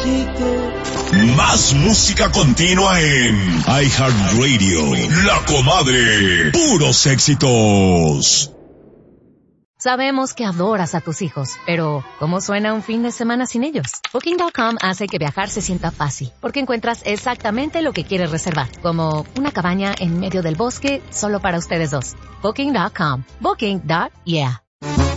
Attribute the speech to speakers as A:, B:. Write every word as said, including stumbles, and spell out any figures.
A: Más música continua en iHeartRadio. La Comadre. Puros éxitos.
B: Sabemos que adoras a tus hijos, pero ¿cómo suena un fin de semana sin ellos? Booking punto com hace que viajar se sienta fácil, porque encuentras exactamente lo que quieres reservar, como una cabaña en medio del bosque solo para ustedes dos. Booking punto com. Booking. Yeah.